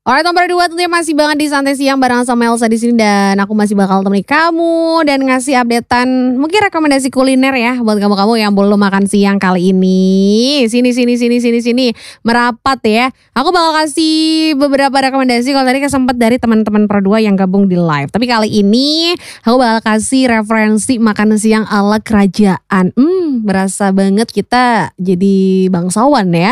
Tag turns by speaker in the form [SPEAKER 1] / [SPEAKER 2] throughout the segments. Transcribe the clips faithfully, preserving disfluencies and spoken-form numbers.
[SPEAKER 1] Alright, nomor dua tentunya masih banget di Santai Siang bareng sama Elsa di sini dan aku masih bakal temani kamu dan ngasih updatean mungkin rekomendasi kuliner ya buat kamu-kamu yang belum makan siang kali ini. Sini sini sini sini sini merapat ya. Aku bakal kasih beberapa rekomendasi kalau tadi kesempet dari teman-teman Pro dua yang gabung di live. Tapi kali ini aku bakal kasih referensi makan siang ala kerajaan. Hmm, berasa banget kita jadi bangsawan ya.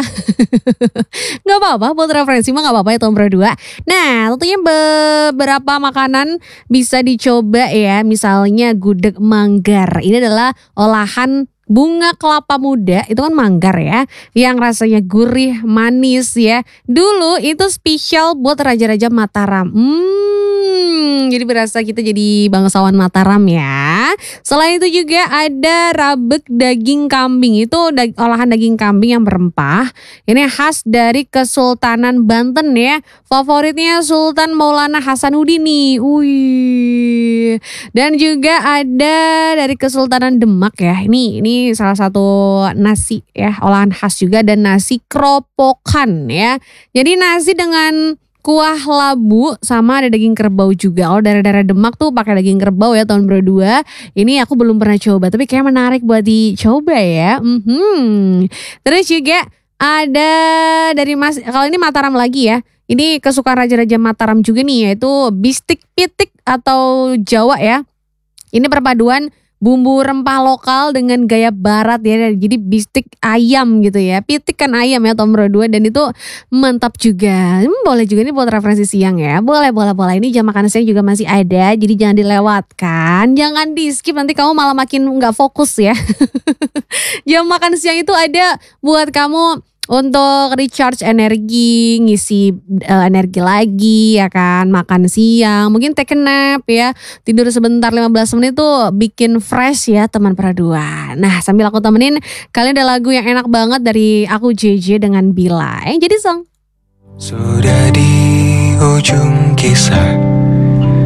[SPEAKER 1] Gak apa-apa buat referensi mah gak apa-apa ya Tom Pro dua. Nah tentunya beberapa makanan bisa dicoba ya. Misalnya gudeg manggar. Ini adalah olahan bunga kelapa muda, itu kan manggar ya, yang rasanya gurih, manis ya. Dulu itu spesial buat Raja-Raja Mataram. Hmm, jadi berasa kita jadi bangsawan Mataram ya. Selain itu juga ada rabek daging kambing. Itu dag- olahan daging kambing yang berempah. Ini khas dari Kesultanan Banten ya. Favoritnya Sultan Maulana Hasanuddin nih. Wih. Dan juga ada dari Kesultanan Demak ya. Ini ini salah satu nasi ya, olahan khas juga, dan nasi keropokan ya. Jadi nasi dengan kuah labu sama ada daging kerbau juga. Kalau daerah-daerah Demak tuh pakai daging kerbau ya tahun Pro dua. Ini aku belum pernah coba tapi kayak menarik buat dicoba ya. Mm-hmm. Terus juga ada dari Mas, kalau ini Mataram lagi ya. Ini kesukaan Raja-Raja Mataram juga nih, yaitu bistik pitik atau Jawa ya. Ini perpaduan bumbu rempah lokal dengan gaya barat ya. Jadi bistik ayam gitu ya. Pitik kan ayam ya Tom Pro dua dan itu mantap juga. Hmm, boleh juga nih buat referensi siang ya. Boleh, boleh, boleh. Ini jam makan siang juga masih ada. Jadi jangan dilewatkan. Jangan di skip, nanti kamu malah makin gak fokus ya. Jam makan siang itu ada buat kamu untuk recharge energi, ngisi uh, energi lagi ya kan, makan siang, mungkin take a nap ya, tidur sebentar lima belas menit tuh bikin fresh ya teman Pro dua. Nah sambil aku temenin, kalian ada lagu yang enak banget dari aku J J dengan Bila. Eh jadi song.
[SPEAKER 2] Sudah di ujung kisah